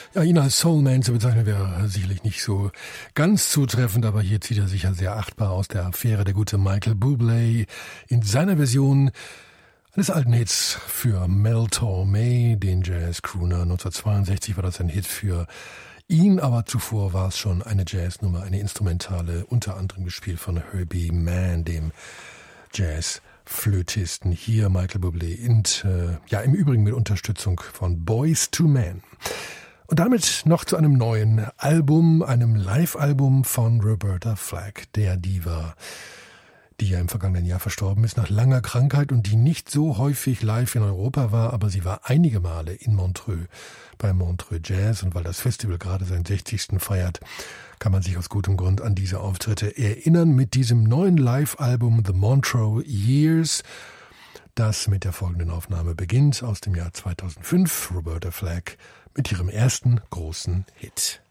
Ja, ihn als Soulman zu bezeichnen wäre sicherlich nicht so ganz zutreffend, aber hier zieht er sicher sehr achtbar aus der Affäre, der gute Michael Bublé in seiner Version eines alten Hits für Mel Torme, den Jazz-Crooner. 1962 war das ein Hit für ihn, aber zuvor war es schon eine Jazznummer, eine Instrumentale, unter anderem gespielt von Herbie Mann, dem Jazzflötisten. Hier Michael Bublé und im Übrigen mit Unterstützung von Boyz II Men. Und damit noch zu einem neuen Album, einem Live-Album von Roberta Flack, der Diva, die ja im vergangenen Jahr verstorben ist nach langer Krankheit und die nicht so häufig live in Europa war, aber sie war einige Male in Montreux, bei Montreux Jazz, und weil das Festival gerade seinen 60. feiert, kann man sich aus gutem Grund an diese Auftritte erinnern mit diesem neuen Live-Album The Montreux Years, das mit der folgenden Aufnahme beginnt aus dem Jahr 2005, Roberta Flack mit ihrem ersten großen Hit.